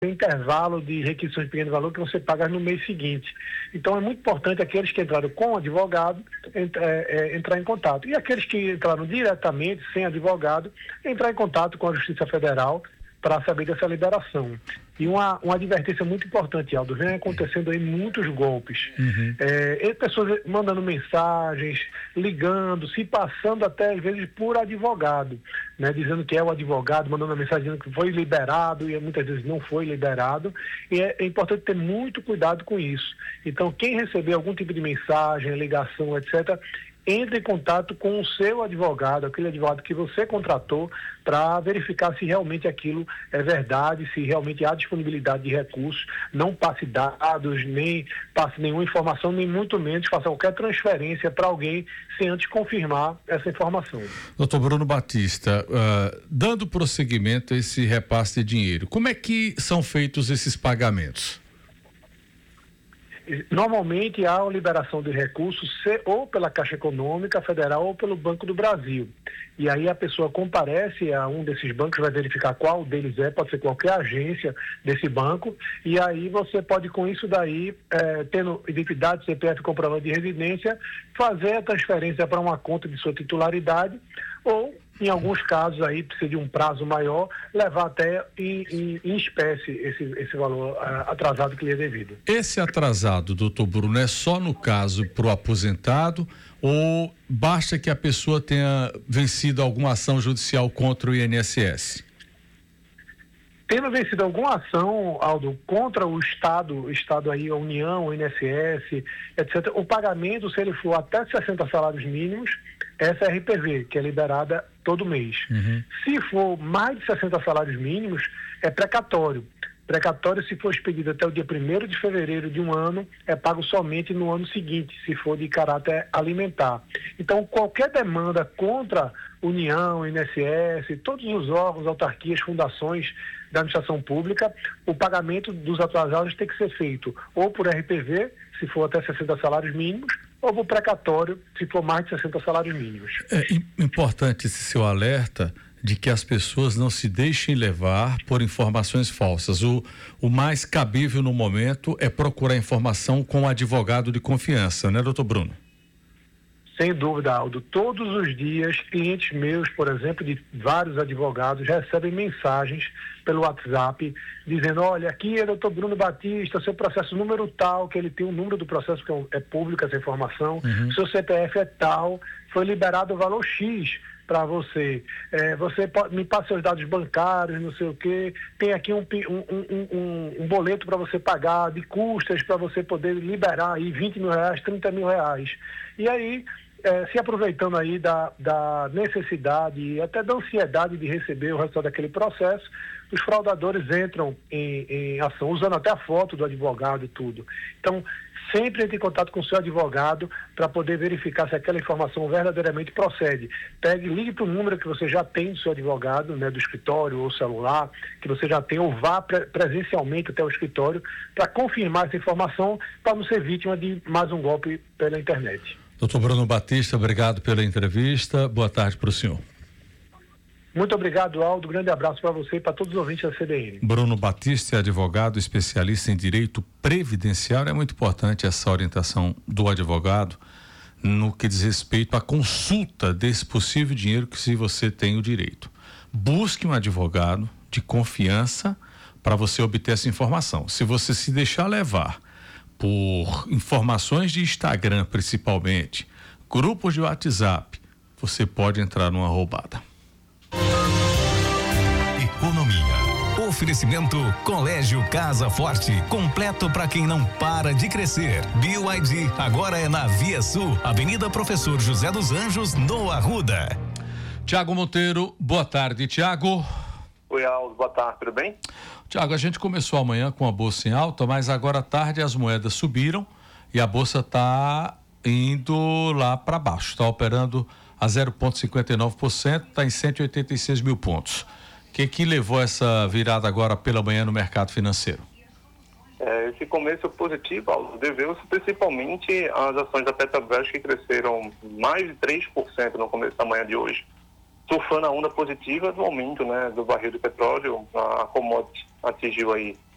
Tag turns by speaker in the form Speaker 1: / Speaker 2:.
Speaker 1: intervalo de requisições de pequeno valor que você paga no mês seguinte. Então, é muito importante aqueles que entraram com advogado entrar em contato. E aqueles que entraram diretamente, sem advogado, entrar em contato com a Justiça Federal para saber dessa liberação. E uma advertência muito importante, Aldo, vem acontecendo aí muitos golpes. Pessoas mandando mensagens, ligando, se passando até às vezes por advogado, né, dizendo que é o advogado, mandando uma mensagem dizendo que foi liberado e muitas vezes não foi liberado. E é importante ter muito cuidado com isso. Então, quem receber algum tipo de mensagem, ligação, etc., entre em contato com o seu advogado, aquele advogado que você contratou, para verificar se realmente aquilo é verdade, se realmente há disponibilidade de recursos. Não passe dados, nem passe nenhuma informação, nem muito menos faça qualquer transferência para alguém sem antes confirmar essa informação.
Speaker 2: Doutor Bruno Batista, dando prosseguimento a esse repasse de dinheiro, como é que são feitos esses pagamentos?
Speaker 1: Normalmente há a liberação de recursos ou pela Caixa Econômica Federal ou pelo Banco do Brasil. E aí a pessoa comparece a um desses bancos, vai verificar qual deles pode ser qualquer agência desse banco, e aí você pode com isso daí, tendo identidade, CPF, comprovante de residência, fazer a transferência para uma conta de sua titularidade, ou em alguns casos aí precisa de um prazo maior, levar até em espécie esse valor atrasado que lhe é devido.
Speaker 2: Esse atrasado, doutor Bruno, é só no caso para o aposentado ou basta que a pessoa tenha vencido alguma ação judicial contra o INSS?
Speaker 1: Tendo vencido alguma ação, Aldo, contra o Estado aí, a União, o INSS, etc., o pagamento, se ele for até 60 salários mínimos, essa é a RPV, que é liberada todo mês. Se for mais de 60 salários mínimos, é precatório. Precatório, se for expedido até o dia 1º de fevereiro de um ano, é pago somente no ano seguinte, se for de caráter alimentar. Então, qualquer demanda contra União, INSS, todos os órgãos, autarquias, fundações da administração pública, o pagamento dos atrasados tem que ser feito ou por RPV, se for até 60 salários mínimos, ou por precatório, se for mais de 60 salários mínimos.
Speaker 2: É importante esse seu alerta de que as pessoas não se deixem levar por informações falsas. O mais cabível no momento é procurar informação com um advogado de confiança, né, doutor Bruno?
Speaker 1: Sem dúvida, Aldo. Todos os dias, clientes meus, por exemplo, de vários advogados, recebem mensagens pelo WhatsApp dizendo: olha, aqui é o doutor Bruno Batista, seu processo número tal, que ele tem o número do processo, que é público essa informação, seu CPF é tal, foi liberado o valor X para você. Você me passa seus dados bancários, não sei o quê, tem aqui um boleto para você pagar, de custas, para você poder liberar aí 20 mil reais, 30 mil reais. E aí, se aproveitando aí da necessidade e até da ansiedade de receber o resultado daquele processo, os fraudadores entram em ação, usando até a foto do advogado e tudo. Então, sempre entre em contato com o seu advogado para poder verificar se aquela informação verdadeiramente procede. Ligue para o número que você já tem do seu advogado, né, do escritório ou celular, que você já tem, ou vá presencialmente até o escritório para confirmar essa informação, para não ser vítima de mais um golpe pela internet.
Speaker 2: Doutor Bruno Batista, obrigado pela entrevista. Boa tarde para o senhor.
Speaker 1: Muito obrigado, Aldo. Grande abraço para você e para todos os ouvintes da CBN.
Speaker 2: Bruno Batista é advogado, especialista em direito previdenciário. É muito importante essa orientação do advogado no que diz respeito à consulta desse possível dinheiro que se você tem o direito. Busque um advogado de confiança para você obter essa informação. Se você se deixar levar por informações de Instagram, principalmente, grupos de WhatsApp, você pode entrar numa roubada.
Speaker 3: Economia. Oferecimento Colégio Casa Forte, completo para quem não para de crescer. BYD agora é na Via Sul, Avenida Professor José dos Anjos, no Arruda.
Speaker 2: Tiago Monteiro, boa tarde, Tiago.
Speaker 4: Oi, Aldo, boa tarde, tudo bem?
Speaker 2: Tiago, a gente começou amanhã com a bolsa em alta, mas agora à tarde as moedas subiram e a bolsa está indo lá para baixo, está operando a 0,59%, está em 186 mil pontos. O que levou essa virada agora pela manhã no mercado financeiro?
Speaker 4: Esse começo positivo, Aldo, deveu-se principalmente às ações da Petrobras, que cresceram mais de 3% no começo da manhã de hoje, surfando a onda positiva do aumento, né, do barril de petróleo. A commodity atingiu aí